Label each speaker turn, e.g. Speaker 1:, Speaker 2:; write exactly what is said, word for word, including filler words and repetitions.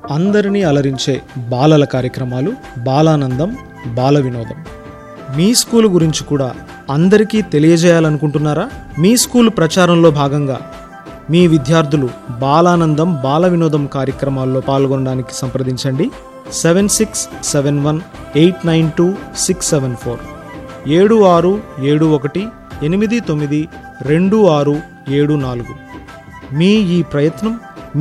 Speaker 1: అందరినీ అలరించే బాలల కార్యక్రమాలు, బాలానందం, బాల వినోదం. మీ స్కూల్ గురించి కూడా అందరికీ తెలియజేయాలనుకుంటున్నారా? మీ స్కూల్ ప్రచారంలో భాగంగా మీ విద్యార్థులు బాలానందం, బాల వినోదం కార్యక్రమాల్లో పాల్గొనడానికి సంప్రదించండి. Seven six seven one eight nine two six seven four ఏడు ఆరు ఏడు ఒకటి ఎనిమిది తొమ్మిది రెండు ఆరు ఏడు నాలుగు. మీ ఈ ప్రయత్నం